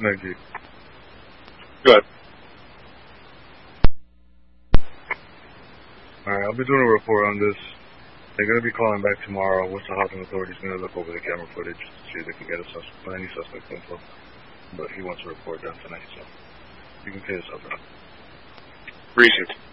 Thank you. Good. Alright, I'll be doing a report on this. They're going to be calling back tomorrow. Worcester Housing Authority is going to look over the camera footage to see if they can get any suspect info. But he wants a report done tonight, so you can pay yourself out. Appreciate it.